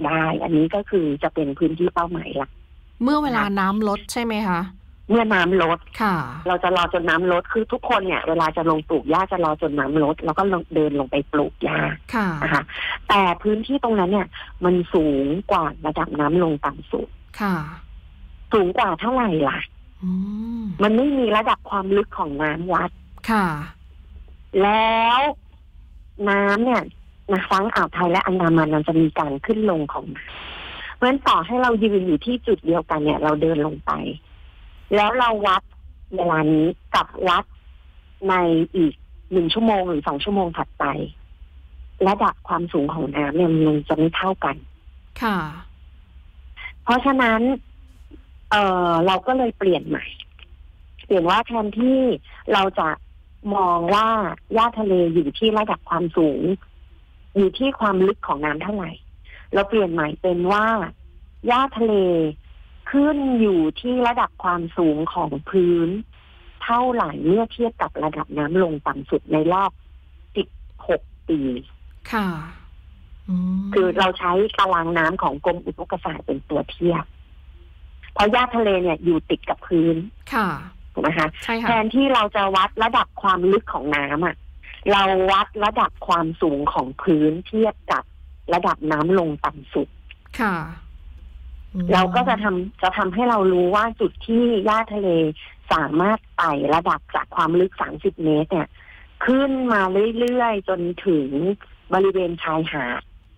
ได้อันนี้ก็คือจะเป็นพื้นที่เป้าหมายหลักเมื่อเวลาน้ำลดใช่ไหมคะเมื่อน้ำลดค่ะเราจะรอจนน้ำลดคือทุกคนเนี่ยเวลาจะลงปลูกหญ้าจะรอจนน้ำลดแล้วก็เดินลงไปปลูกหญ้านะคะแต่พื้นที่ตรงนั้นเนี่ยมันสูงกว่าระดับน้ำลงต่ำสุดค่ะสูงกว่าเท่าไหร่ล่ะมันไม่มีระดับความลึกของน้ำวัดค่ะแล้วน้ำเนี่ยทั้งอ่าวไทยและอันดามันมันจะมีการขึ้นลงของน้ำเพราะฉะนั้นต่อให้เรายืนอยู่ที่จุดเดียวกันเนี่ยเราเดินลงไปแล้วเราวัดเวลานี้กับวัดในอีก1 ชั่วโมงหรือ2 ชั่วโมงถัดไประดับความสูงของน้ำเนี่ยมันจะไม่เท่ากันค่ะเพราะฉะนั้นเราก็เลยเปลี่ยนใหม่เปลี่ยนว่าแทนที่เราจะมองว่าหญ้าทะเลอยู่ที่ระดับความสูงอยู่ที่ความลึกของน้ำเท่าไหร่เราเปลี่ยนใหม่เป็นว่าหญ้าทะเลขึ้นอยู่ที่ระดับความสูงของพื้นเท่าไหร่เมื่อเทียบกับระดับน้ำลงต่ำสุดในรอบ16 ปีค่ะคือเราใช้ตารางน้ำของกรมอุทกศาสตร์เป็นตัวเทียบเพราะหญ้าทะเลเนี่ยอยู่ติดกับพื้นค่ะถูกไหมคะใช่ค่ะแทนที่เราจะวัดระดับความลึกของน้ำเราวัดระดับความสูงของพื้นเทียบกับระดับน้ำลงต่ำสุดค่ะเราก็จะทำให้เรารู้ว่าจุดที่หญ้าทะเลสามารถไต่ระดับจากความลึก30 เมตรเนี่ยขึ้นมาเรื่อยๆจนถึงบริเวณชายหาด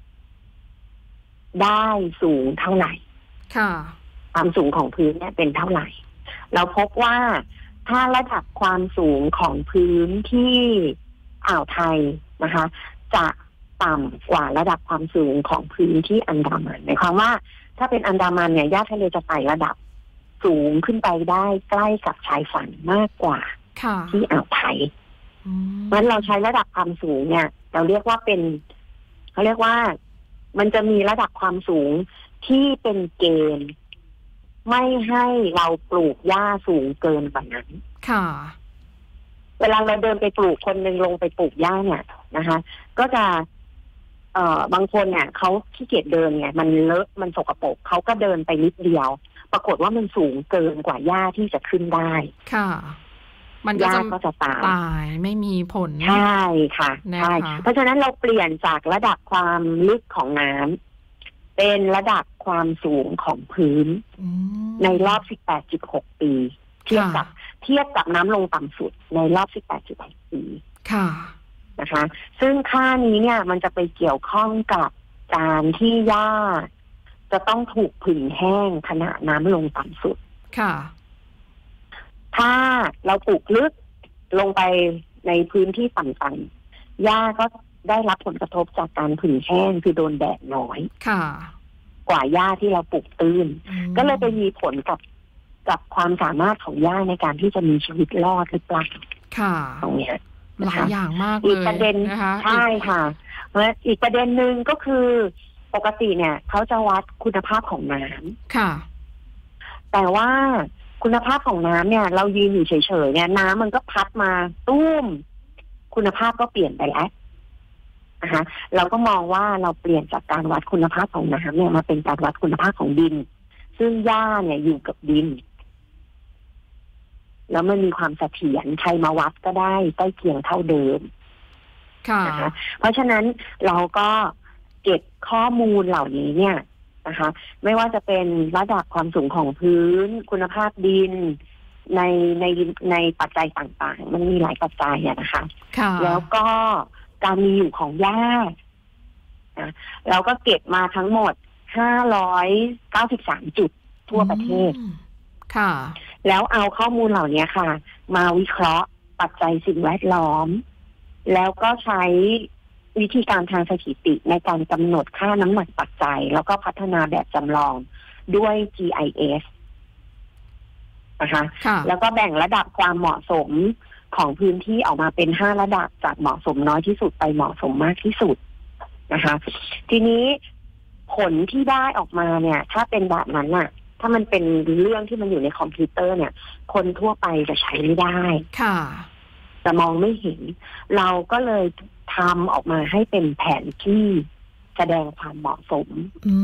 ได้สูงเท่าไหร่ค่ะความสูงของพื้นเนี่ยเป็นเท่าไหร่เราพบว่าถ้าระดับความสูงของพื้นที่อ่าวไทยนะคะจะต่ำกว่าระดับความสูงของพื้นที่อันดามันหมายความว่าถ้าเป็นอันดามันเนี่ยหญ้าทะเลจะไต่ระดับสูงขึ้นไปได้ใกล้กับชายฝั่งมากกว่าที่อ่าวไทยเพราะฉะนั้นเราใช้ระดับความสูงเนี่ยเราเรียกว่าเป็นเขาเรียกว่ามันจะมีระดับความสูงที่เป็นเกณฑ์ไม่ให้เราปลูกหญ้าสูงเกินกว่านั้นค่ะเวลาเราเดินไปปลูกคนนึงลงไปปลูกหญ้าเนี่ยนะคะก็จะบางคนเนี่ยเขาขี้เกียจเดินไงมันเลอะมันสกปรกเขาก็เดินไปนิดเดียวปรากฏว่ามันสูงเกินกว่าหญ้าที่จะขึ้นได้ค่ะมันหญ้าก็จะตายไม่มีผลใช่ค่ะใช่เพราะฉะนั้นเราเปลี่ยนจากระดับความลึกของน้ำเป็นระดับความสูงของพื้นในรอบ 18.6 ปีเทียบกับน้ำลงต่ำสุดในรอบ 18.6 ปีค่ะนะคะซึ่งค่านี้เนี่ยมันจะไปเกี่ยวข้องกับการที่หญ้าจะต้องถูกผึ่งแห้งขณะน้ำลงต่ำสุดค่ะถ้าเราปลูกลึกลงไปในพื้นที่ต่ำๆหญ้าก็ได้รับผลกระทบจากการผึ่งแห้งคือโดนแดดน้อยค่ะกว่าหญ้าที่เราปลูกตื้นก็เลยไปมีผลกับความสามารถของหญ้าในการที่จะมีชีวิตรอดหรือเปล่าค่ะตรงนี้หลายอย่างมากเลยอีกประเด็นนะคะใช่ค่ะและอีกประเด็นหนึ่งก็คือปกติเนี่ยเขาจะวัดคุณภาพของน้ำค่ะแต่ว่าคุณภาพของน้ำเนี่ยเรายืนอยู่เฉยๆเนี่ยน้ำมันก็พัดมาตุ้มคุณภาพก็เปลี่ยนไปแล้วนะคะเราก็มองว่าเราเปลี่ยนจากการวัดคุณภาพของน้ำเนี่ยมาเป็นการวัดคุณภาพของดินซึ่งหญ้าเนี่ยอยู่กับดินแล้วมันมีความเสถียรใครมาวัดก็ได้ใกล้เคียงเท่าเดิมนะคะเพราะฉะนั้นเราก็เก็บข้อมูลเหล่านี้เนี่ยนะคะไม่ว่าจะเป็นระดับความสูงของพื้นคุณภาพดินในปัจจัยต่างๆมันมีหลายปัจจัยนะคะแล้วก็การมีอยู่ของหญ้าเราก็เก็บมาทั้งหมด593 จุดทั่วประเทศค่ะแล้วเอาข้อมูลเหล่านี้ค่ะมาวิเคราะห์ปัจจัยสิ่งแวดล้อมแล้วก็ใช้วิธีการทางสถิติในการกำหนดค่าน้ำหนักปัจจัยแล้วก็พัฒนาแบบจำลองด้วย GIS นะคะแล้วก็แบ่งระดับความเหมาะสมของพื้นที่ออกมาเป็น5 ระดับจากเหมาะสมน้อยที่สุดไปเหมาะสมมากที่สุดนะคะทีนี้ผลที่ได้ออกมาเนี่ยถ้าเป็นแบบนั้นน่ะถ้ามันเป็นเรื่องที่มันอยู่ในคอมพิวเตอร์เนี่ยคนทั่วไปจะใช้ไม่ได้ค่ะจะมองไม่เห็นเราก็เลยทำออกมาให้เป็นแผนที่แสดงความเหมาะสม